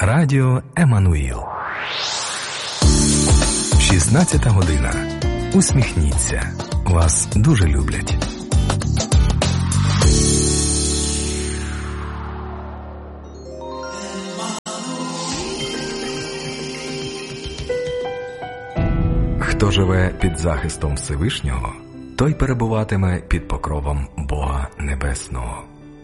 Радіо Еммануїл. 16 година. Усміхніться. Вас дуже люблять. Хто живе під захистом Всевишнього, той перебуватиме під покровом Бога Небесного.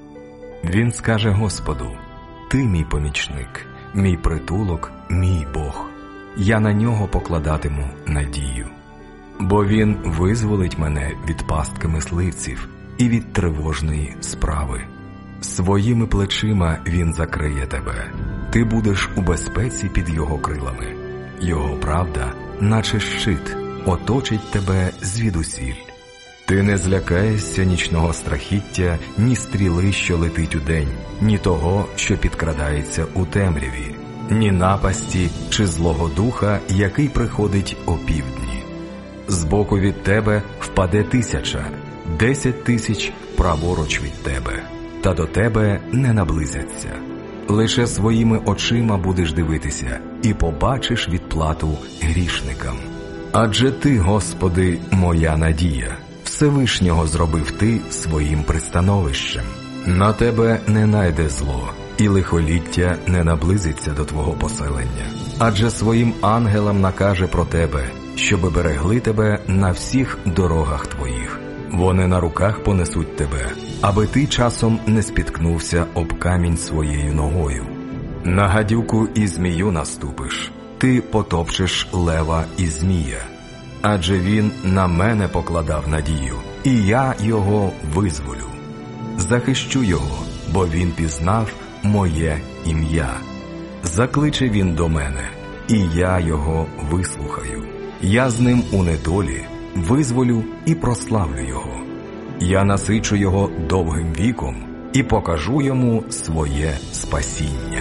Він скаже Господу: «Ти мій помічник, мій притулок, мій Бог. Я на нього покладатиму надію. Бо він визволить мене від пастки мисливців і від тривожної справи. Своїми плечима він закриє тебе. Ти будеш у безпеці під його крилами. Його правда, наче щит, оточить тебе звідусіль. Ти не злякаєшся нічного страхіття, ні стріли, що летить удень, ні того, що підкрадається у темряві, ні напасті чи злого духа, який приходить опівдні. Збоку від тебе впаде 1000, 10 000 праворуч від тебе, та до тебе не наблизяться. Лише своїми очима будеш дивитися і побачиш відплату грішникам. Адже ти, Господи, моя надія. Всевишнього зробив ти своїм пристановищем. На тебе не найде зло, і лихоліття не наблизиться до твого поселення. Адже своїм ангелам накаже про тебе, щоби берегли тебе на всіх дорогах твоїх. Вони на руках понесуть тебе, аби ти часом не спіткнувся об камінь своєю ногою. На гадюку і змію наступиш, ти потопчеш лева і змія. Адже він на мене покладав надію, і я його визволю. Захищу його, бо він пізнав моє ім'я. Закличе він до мене, і я його вислухаю. Я з ним у недолі визволю і прославлю його. Я насичу його довгим віком і покажу йому своє спасіння.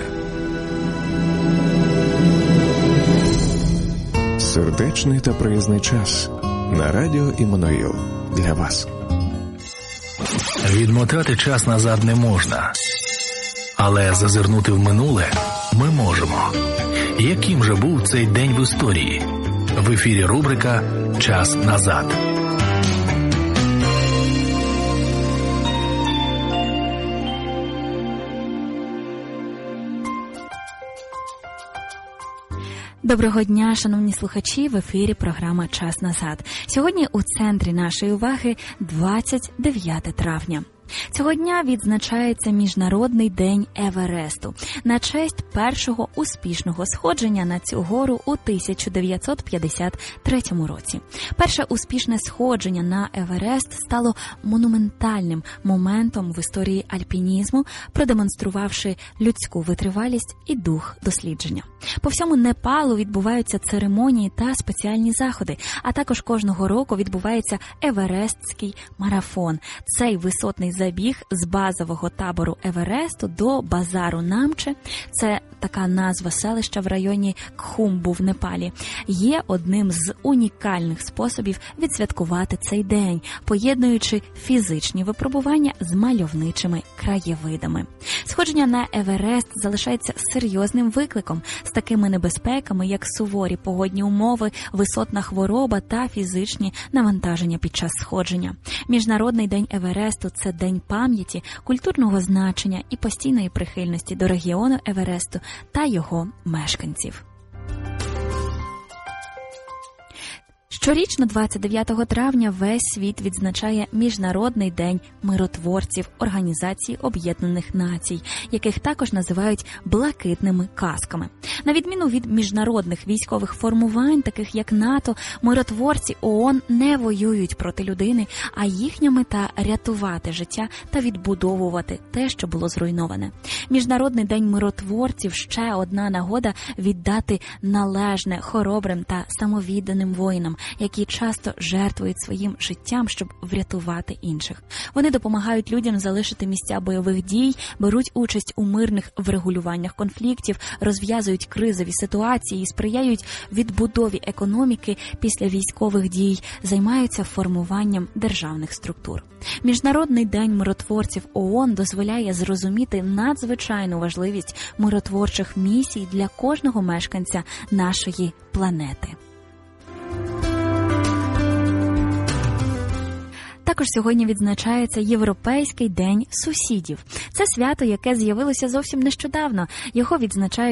Сердечний та приязний час на радіо Еммануїл для вас. Відмотати час назад не можна, але зазирнути в минуле ми можемо. Яким же був цей день в історії? В ефірі рубрика «Час назад». Доброго дня, шановні слухачі, в ефірі програма «Час назад». Сьогодні у центрі нашої уваги 29 травня. Цього дня відзначається Міжнародний день Евересту на честь першого успішного сходження на цю гору у 1953 році. Перше успішне сходження на Еверест стало монументальним моментом в історії альпінізму, продемонструвавши людську витривалість і дух дослідження. По всьому Непалу відбуваються церемонії та спеціальні заходи, а також кожного року відбувається Еверестський марафон. Цей висотний забіг з базового табору Евересту до базару Намче, це така назва селища в районі Кхумбу в Непалі, є одним з унікальних способів відсвяткувати цей день, поєднуючи фізичні випробування з мальовничими краєвидами. Сходження на Еверест залишається серйозним викликом з такими небезпеками, як суворі погодні умови, висотна хвороба та фізичні навантаження під час сходження. Міжнародний день Евересту – це день пам'яті, культурного значення і постійної прихильності до регіону Евересту та його мешканців. Щорічно 29 травня весь світ відзначає Міжнародний день миротворців Організації Об'єднаних Націй, яких також називають блакитними касками. На відміну від міжнародних військових формувань, таких як НАТО, миротворці ООН не воюють проти людини, а їхня мета – рятувати життя та відбудовувати те, що було зруйноване. Міжнародний день миротворців – ще одна нагода віддати належне хоробрим та самовідданим воїнам, які часто жертвують своїм життям, щоб врятувати інших. Вони допомагають людям залишити місця бойових дій, беруть участь у мирних врегулюваннях конфліктів, розв'язують кризові ситуації і сприяють відбудові економіки після військових дій, займаються формуванням державних структур. Міжнародний день миротворців ООН дозволяє зрозуміти надзвичайну важливість миротворчих місій для кожного мешканця нашої планети. Також сьогодні відзначається Європейський день сусідів. Це свято, яке з'явилося зовсім нещодавно. Його відзначають